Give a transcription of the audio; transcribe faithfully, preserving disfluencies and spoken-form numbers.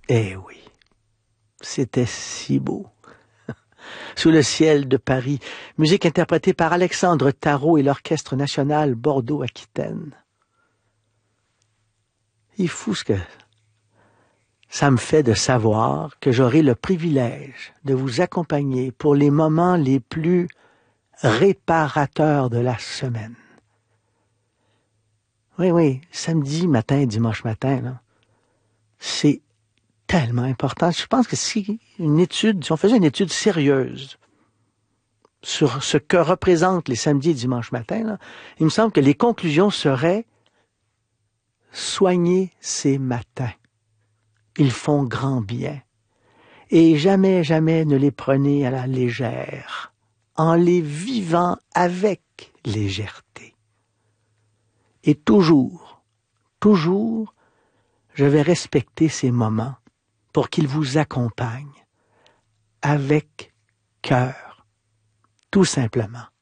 Eh oui, c'était si beau. Sous le ciel de Paris, musique interprétée par Alexandre Tarot et l'Orchestre national Bordeaux-Aquitaine. Il est fou ce que ça me fait de savoir que j'aurai le privilège de vous accompagner pour les moments les plus réparateurs de la semaine. Oui, oui, samedi matin, dimanche matin, là, c'est tellement important. Je pense que si une étude, si on faisait une étude sérieuse sur ce que représentent les samedis et dimanches matins, là, il me semble que les conclusions seraient soigner ces matins. Ils font grand bien. Et jamais, jamais ne les prenez à la légère, en les vivant avec légèreté. Et toujours, toujours, je vais respecter ces moments pour qu'ils vous accompagnent avec cœur, tout simplement.